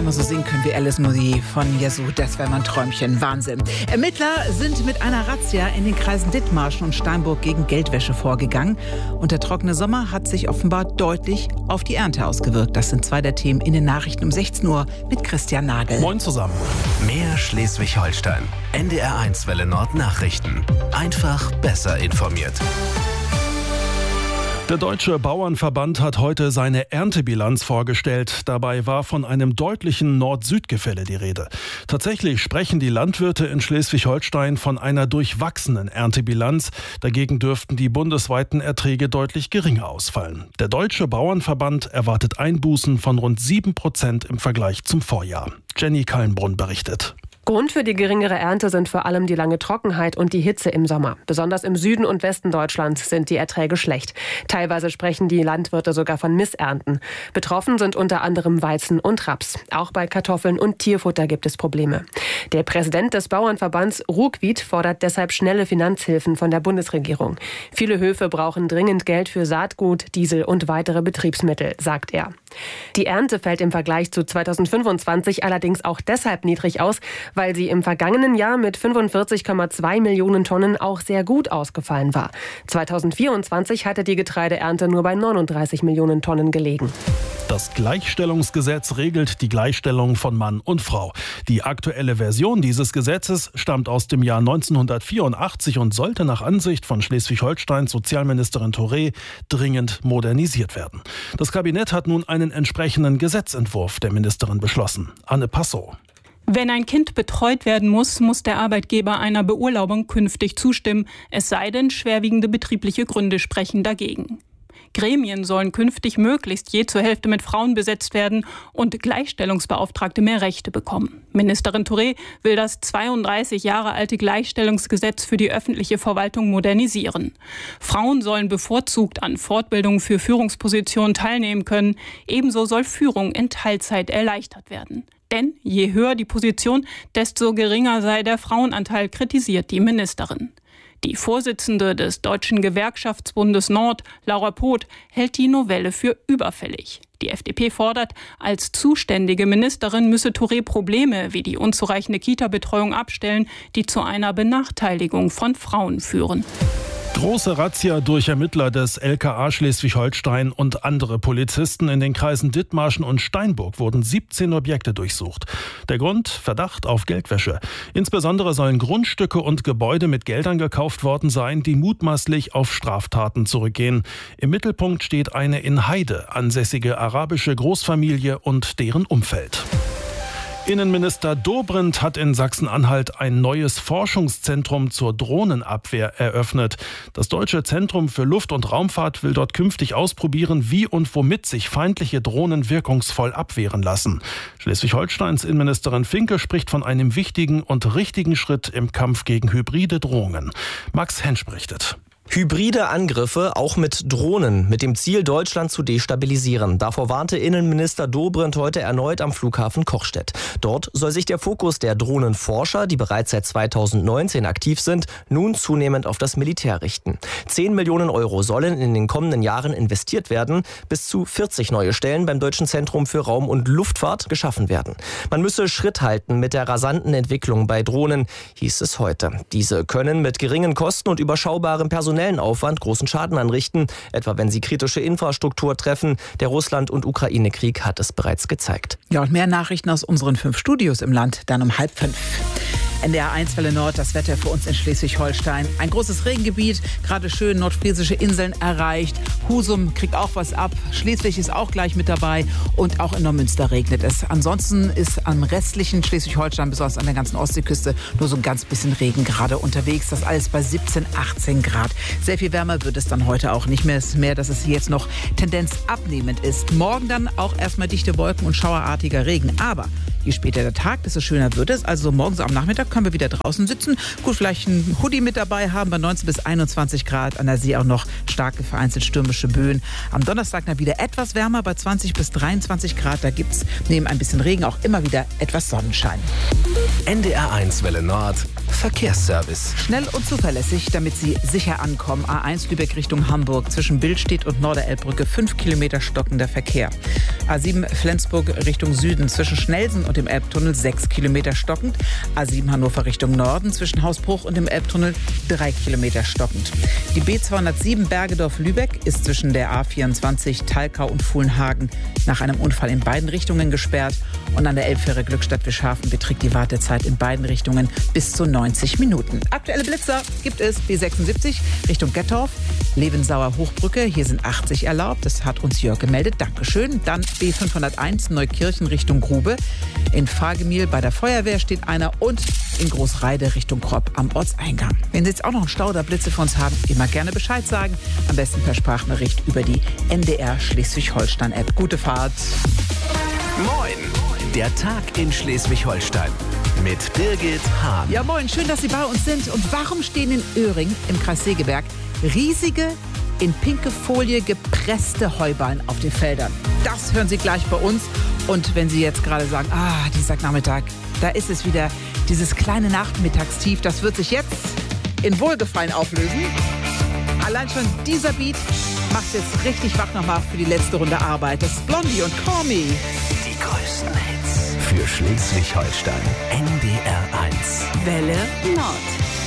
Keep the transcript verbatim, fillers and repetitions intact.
immer so singen können wie Alice Moody von Yazoo, das wäre mal ein Träumchen. Wahnsinn. Ermittler sind mit einer Razzia in den Kreisen Dithmarschen und Steinburg gegen Geldwäsche vorgegangen. Und der trockene Sommer hat sich offenbar deutlich auf die Ernte ausgewirkt. Das sind zwei der Themen in den Nachrichten um sechzehn Uhr mit Christian Nagel. Moin zusammen. Mehr Schleswig-Holstein. N D R eins Welle Nord Nachrichten. Einfach besser informiert. Der Deutsche Bauernverband hat heute seine Erntebilanz vorgestellt. Dabei war von einem deutlichen Nord-Süd-Gefälle die Rede. Tatsächlich sprechen die Landwirte in Schleswig-Holstein von einer durchwachsenen Erntebilanz. Dagegen dürften die bundesweiten Erträge deutlich geringer ausfallen. Der Deutsche Bauernverband erwartet Einbußen von rund sieben Prozent im Vergleich zum Vorjahr. Jenny Kallenbrunn berichtet. Grund für die geringere Ernte sind vor allem die lange Trockenheit und die Hitze im Sommer. Besonders im Süden und Westen Deutschlands sind die Erträge schlecht. Teilweise sprechen die Landwirte sogar von Missernten. Betroffen sind unter anderem Weizen und Raps. Auch bei Kartoffeln und Tierfutter gibt es Probleme. Der Präsident des Bauernverbands Ruckwied fordert deshalb schnelle Finanzhilfen von der Bundesregierung. Viele Höfe brauchen dringend Geld für Saatgut, Diesel und weitere Betriebsmittel, sagt er. Die Ernte fällt im Vergleich zu zweitausendfünfundzwanzig allerdings auch deshalb niedrig aus, weil sie im vergangenen Jahr mit fünfundvierzig Komma zwei Millionen Tonnen auch sehr gut ausgefallen war. zweitausendvierundzwanzig hatte die Getreideernte nur bei neununddreißig Millionen Tonnen gelegen. Das Gleichstellungsgesetz regelt die Gleichstellung von Mann und Frau. Die aktuelle Version dieses Gesetzes stammt aus dem Jahr neunzehnhundertvierundachtzig und sollte nach Ansicht von Schleswig-Holsteins Sozialministerin Touré dringend modernisiert werden. Das Kabinett hat nun einen entsprechenden Gesetzentwurf der Ministerin beschlossen. Anne Passow. Wenn ein Kind betreut werden muss, muss der Arbeitgeber einer Beurlaubung künftig zustimmen, es sei denn, schwerwiegende betriebliche Gründe sprechen dagegen. Gremien sollen künftig möglichst je zur Hälfte mit Frauen besetzt werden und Gleichstellungsbeauftragte mehr Rechte bekommen. Ministerin Touré will das zweiunddreißig Jahre alte Gleichstellungsgesetz für die öffentliche Verwaltung modernisieren. Frauen sollen bevorzugt an Fortbildungen für Führungspositionen teilnehmen können. Ebenso soll Führung in Teilzeit erleichtert werden. Denn je höher die Position, desto geringer sei der Frauenanteil, kritisiert die Ministerin. Die Vorsitzende des Deutschen Gewerkschaftsbundes Nord, Laura Poth, hält die Novelle für überfällig. Die F D P fordert, als zuständige Ministerin müsse Touré Probleme wie die unzureichende Kita-Betreuung abstellen, die zu einer Benachteiligung von Frauen führen. Große Razzia durch Ermittler des L K A Schleswig-Holstein und andere Polizisten in den Kreisen Dithmarschen und Steinburg wurden siebzehn Objekte durchsucht. Der Grund? Verdacht auf Geldwäsche. Insbesondere sollen Grundstücke und Gebäude mit Geldern gekauft worden sein, die mutmaßlich auf Straftaten zurückgehen. Im Mittelpunkt steht eine in Heide ansässige arabische Großfamilie und deren Umfeld. Innenminister Dobrindt hat in Sachsen-Anhalt ein neues Forschungszentrum zur Drohnenabwehr eröffnet. Das Deutsche Zentrum für Luft- und Raumfahrt will dort künftig ausprobieren, wie und womit sich feindliche Drohnen wirkungsvoll abwehren lassen. Schleswig-Holsteins Innenministerin Finke spricht von einem wichtigen und richtigen Schritt im Kampf gegen hybride Drohungen. Max Hensch berichtet. Hybride Angriffe, auch mit Drohnen, mit dem Ziel, Deutschland zu destabilisieren. Davor warnte Innenminister Dobrindt heute erneut am Flughafen Kochstedt. Dort soll sich der Fokus der Drohnenforscher, die bereits seit zweitausendneunzehn aktiv sind, nun zunehmend auf das Militär richten. Zehn Millionen Euro sollen in den kommenden Jahren investiert werden. Bis zu vierzig neue Stellen beim Deutschen Zentrum für Raum- und Luftfahrt geschaffen werden. Man müsse Schritt halten mit der rasanten Entwicklung bei Drohnen, hieß es heute. Diese können mit geringen Kosten und überschaubarem Personal Aufwand großen Schaden anrichten, etwa wenn sie kritische Infrastruktur treffen. Der Russland- und Ukraine-Krieg hat es bereits gezeigt. Ja, und mehr Nachrichten aus unseren fünf Studios im Land, dann um halb fünf. N D R eins Welle Nord, das Wetter für uns in Schleswig-Holstein. Ein großes Regengebiet, gerade schön nordfriesische Inseln erreicht. Husum kriegt auch was ab. Schleswig ist auch gleich mit dabei. Und auch in Neumünster regnet es. Ansonsten ist am restlichen Schleswig-Holstein, besonders an der ganzen Ostseeküste, nur so ein ganz bisschen Regen gerade unterwegs. Das alles bei siebzehn, achtzehn Grad. Sehr viel wärmer wird es dann heute auch nicht mehr. Es ist mehr, dass es jetzt noch Tendenz abnehmend ist. Morgen dann auch erstmal dichte Wolken und schauerartiger Regen. Aber je später der Tag, desto schöner wird es. Also morgens am Nachmittag können wir wieder draußen sitzen. Gut, vielleicht ein Hoodie mit dabei haben bei neunzehn bis einundzwanzig Grad. An der See auch noch starke, vereinzelt stürmische Böen. Am Donnerstag dann wieder etwas wärmer bei zwanzig bis dreiundzwanzig Grad. Da gibt es neben ein bisschen Regen auch immer wieder etwas Sonnenschein. N D R eins Welle Nord. Verkehrsservice. Schnell und zuverlässig, damit Sie sicher ankommen. A eins Lübeck Richtung Hamburg. Zwischen Billstedt und Norderelbbrücke fünf Kilometer stockender Verkehr. A sieben Flensburg Richtung Süden. Zwischen Schnelsen und dem Elbtunnel sechs Kilometer stockend. A sieben Hannover Richtung Norden. Zwischen Hausbruch und dem Elbtunnel drei Kilometer stockend. Die B zweihundertsieben Bergedorf-Lübeck ist zwischen der A vierundzwanzig Talkau und Fuhlenhagen nach einem Unfall in beiden Richtungen gesperrt. Und an der Elbfähre Glückstadt-Wischhafen beträgt die Wartezeit in beiden Richtungen bis zu neunzig Minuten. Aktuelle Blitzer gibt es B sechsundsiebzig Richtung Gettorf, Levensauer Hochbrücke. Hier sind achtzig erlaubt. Das hat uns Jörg gemeldet. Dankeschön. Dann B fünfhunderteins Neukirchen Richtung Grube. In Fagemil bei der Feuerwehr steht einer und in Großreide Richtung Kropp am Ortseingang. Wenn Sie jetzt auch noch einen Stau oder Blitze für uns haben, immer gerne Bescheid sagen. Am besten per Sprachnachricht über die N D R Schleswig-Holstein-App. Gute Fahrt. Moin! Der Tag in Schleswig-Holstein mit Birgit Hahn. Ja, moin, schön, dass Sie bei uns sind. Und warum stehen in Öhring im Kreis Segeberg riesige, in pinke Folie gepresste Heuballen auf den Feldern? Das hören Sie gleich bei uns. Und wenn Sie jetzt gerade sagen, ah, Dienstagnachmittag, da ist es wieder, dieses kleine Nachmittagstief, das wird sich jetzt in Wohlgefallen auflösen. Allein schon dieser Beat macht jetzt richtig wach nochmal für die letzte Runde Arbeit. Das ist Blondie und Call Me. Die größten Hits für Schleswig-Holstein. N D R eins. Welle Nord.